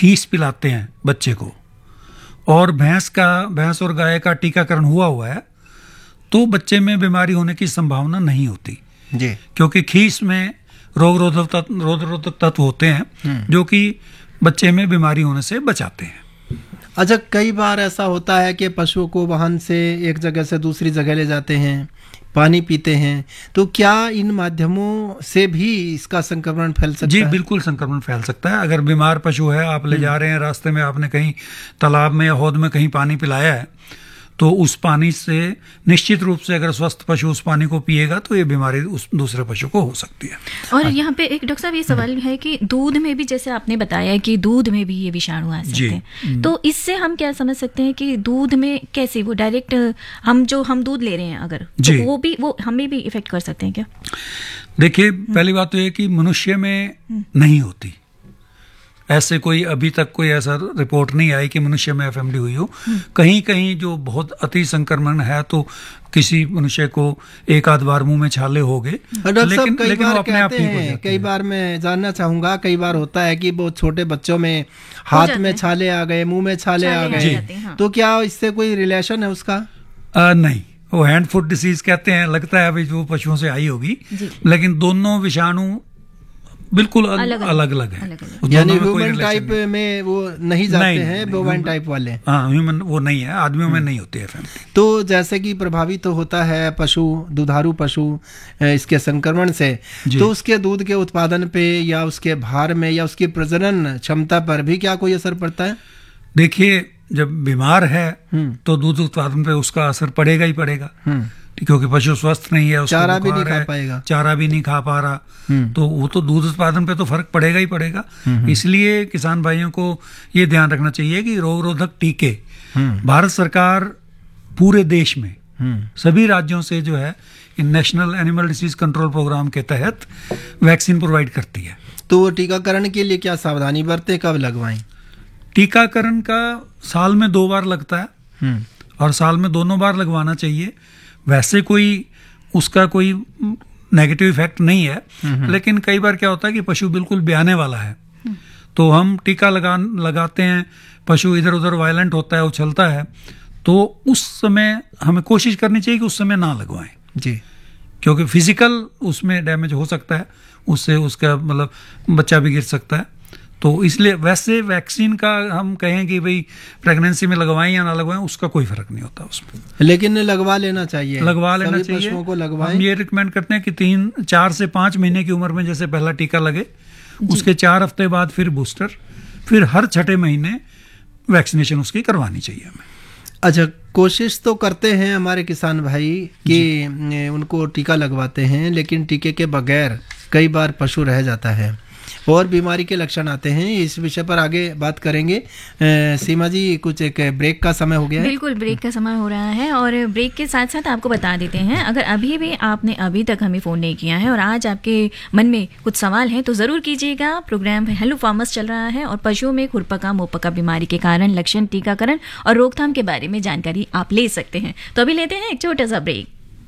खीस पिलाते हैं बच्चे को और भैंस और गाय का टीकाकरण हुआ है तो बच्चे में बीमारी होने की संभावना नहीं होती जी, क्योंकि खीस में रोग-रोधक तत्व होते हैं जो कि बच्चे में बीमारी होने से बचाते हैं। अच्छा, कई बार ऐसा होता है कि पशुओं को वाहन से एक जगह से दूसरी जगह ले जाते हैं, पानी पीते हैं, तो क्या इन माध्यमों से भी इसका संक्रमण फैल सकता है? जी बिल्कुल संक्रमण फैल सकता है। अगर बीमार पशु है, आप ले जा रहे हैं, रास्ते में आपने कहीं तालाब में या हौद में कहीं पानी पिलाया है, तो उस पानी से निश्चित रूप से अगर स्वस्थ पशु उस पानी को पिएगा तो ये बीमारी उस दूसरे पशु को हो सकती है। और यहाँ पे एक डॉक्टर साहब ये सवाल है कि दूध में भी, जैसे आपने बताया कि दूध में भी ये विषाणु आ सकते हैं, तो इससे हम क्या समझ सकते हैं कि दूध में कैसे वो डायरेक्ट हम दूध ले रहे हैं अगर, तो वो हमें भी इफेक्ट कर सकते हैं क्या? देखिए, पहली बात तो ये कि मनुष्य में नहीं होती, ऐसे कोई अभी तक कोई ऐसा रिपोर्ट नहीं आई कि मनुष्य में एफएमडी हुई हो। कहीं कहीं जो बहुत अति संक्रमण है तो किसी मनुष्य को एक आध बार मुंह में छाले हो गए, लेकिन वो अपने आप ठीक हो जाते हैं। कई बार मैं जानना चाहूंगा, कई बार होता है कि बहुत छोटे बच्चों में हाथ में छाले आ गए, मुंह में छाले आ गए, तो क्या इससे कोई रिलेशन है उसका? नहीं, वो हैंड फुट डिसीज कहते हैं, लगता है अभी जो पशुओं से आई होगी, लेकिन दोनों विषाणु बिल्कुल अलग अलग है। यानी ह्यूमन टाइप में वो नहीं जाते हैं, बोवाइन टाइप वाले। हाँ, ह्यूमन वो नहीं है, आदमियों में नहीं होती है एफएमडी। तो जैसे कि प्रभावित तो होता है पशु, दुधारू पशु इसके संक्रमण से, तो उसके दूध के उत्पादन पे या उसके भार में या उसकी प्रजनन क्षमता पर भी क्या कोई असर पड़ता है? देखिए, जब बीमार है तो दूध उत्पादन पे उसका असर पड़ेगा ही पड़ेगा, क्योंकि पशु स्वस्थ नहीं है, उसको चारा भी नहीं खा पाएगा, चारा भी नहीं खा पा रहा, तो वो तो दूध उत्पादन पे तो फर्क पड़ेगा ही पड़ेगा। इसलिए किसान भाइयों को ये ध्यान रखना चाहिए कि रोग रोधक टीके भारत सरकार पूरे देश में सभी राज्यों से जो है national animal disease control programme के तहत वैक्सीन प्रोवाइड करती है। तो टीकाकरण के लिए क्या सावधानी बरतें, कब लगवाएं? टीकाकरण का साल में 2 बार लगता है और साल में दोनों बार लगवाना चाहिए। वैसे कोई उसका कोई नेगेटिव इफेक्ट नहीं है, लेकिन कई बार क्या होता है कि पशु बिल्कुल ब्याने वाला है तो हम टीका लगाते हैं, पशु इधर उधर वायलेंट होता है, उछलता है, तो उस समय हमें कोशिश करनी चाहिए कि उस समय ना लगवाएं जी, क्योंकि फिजिकल उसमें डैमेज हो सकता है, उससे उसका मतलब बच्चा भी गिर सकता है। तो इसलिए वैसे वैक्सीन का हम कहें कि भाई प्रेगनेंसी में लगवाएं या ना लगवाएं, उसका कोई फर्क नहीं होता उसमें, लेकिन लगवा लेना चाहिए, पशुओं को लगवाएं। हम ये रिकमेंड करते हैं कि 4 से 5 महीने की उम्र में जैसे पहला टीका लगे, उसके 4 हफ्ते बाद फिर बूस्टर, फिर हर 6ठे महीने वैक्सीनेशन उसकी करवानी चाहिए हमें। अच्छा, कोशिश तो करते हैं हमारे किसान भाई कि उनको टीका लगवाते हैं, लेकिन टीके के बगैर कई बार पशु रह जाता है और बीमारी के लक्षण आते हैं। इस विषय पर आगे बात करेंगे। सीमा जी, कुछ एक ब्रेक का समय हो गया है। बिल्कुल, ब्रेक का समय हो रहा है और ब्रेक के साथ साथ आपको बता देते हैं, अगर अभी भी आपने अभी तक हमें फ़ोन नहीं किया है और आज आपके मन में कुछ सवाल हैं तो ज़रूर कीजिएगा। प्रोग्राम हेलो फार्मर्स चल रहा है और पशुओं में खुरपका मुहपका बीमारी के कारण, लक्षण, टीकाकरण और रोकथाम के बारे में जानकारी आप ले सकते हैं। तो अभी लेते हैं एक छोटा सा ब्रेक।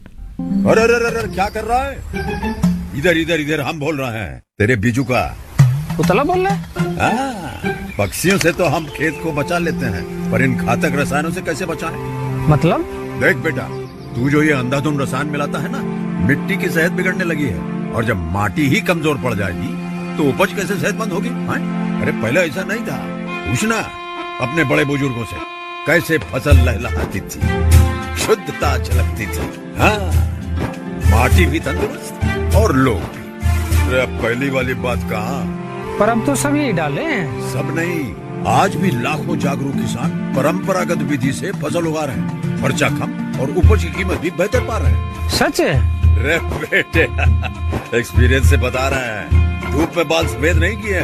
अरे क्या कर रहा है? इधर इधर इधर, हम बोल रहे हैं तेरे बीजू का। उतला बोल रहा है? पक्षियों से तो हम खेत को बचा लेते हैं, पर इन घातक रसायनों से कैसे बचाएं? मतलब? देख बेटा, तू जो ये अंधाधुंध रसायन मिलाता है ना, मिट्टी की सेहत बिगड़ने लगी है और जब माटी ही कमजोर पड़ जाएगी तो उपज कैसे सेहतमंद होगी? अरे पहले ऐसा नहीं था, पूछना अपने बड़े बुजुर्गों से, कैसे फसल लहलहाती थी, शुद्धता झलकती थी, माटी भी तंदुरुस्त और लोग भी। अरे पहली वाली बात कहाँ, पर अब तो सब यही डाले हैं। सब नहीं, आज भी लाखों जागरूक किसान परंपरागत विधि से फसल उगा रहे हैं, खर्चा कम और उपज की कीमत भी बेहतर पा रहे हैं। सच है? रे बेटे, एक्सपीरियंस से बता रहे हैं, धूप में बाल सफेद नहीं किए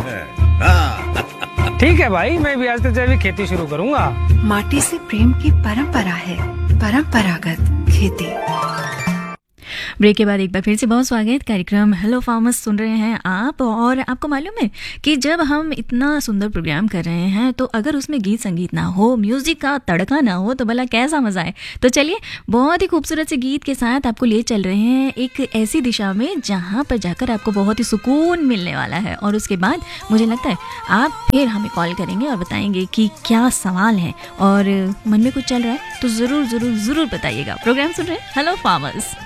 हैं। ठीक है भाई, मैं भी आज से जैविक खेती शुरू करूंगा। माटी से प्रेम की परंपरा है, परंपरागत खेती। ब्रेक के बाद एक बार फिर से बहुत स्वागत। कार्यक्रम हेलो फार्मर्स सुन रहे हैं आप, और आपको मालूम है कि जब हम इतना सुंदर प्रोग्राम कर रहे हैं तो अगर उसमें गीत संगीत ना हो, म्यूजिक का तड़का ना हो, तो भला कैसा मजा है। तो चलिए बहुत ही खूबसूरत से गीत के साथ आपको ले चल रहे हैं एक ऐसी दिशा में जहाँ पर जाकर आपको बहुत ही सुकून मिलने वाला है। और उसके बाद मुझे लगता है आप फिर हमें कॉल करेंगे और बताएंगे कि क्या सवाल है और मन में कुछ चल रहा है तो ज़रूर ज़रूर ज़रूर बताइएगा। प्रोग्राम सुन रहे हैं हेलो फार्मर्स।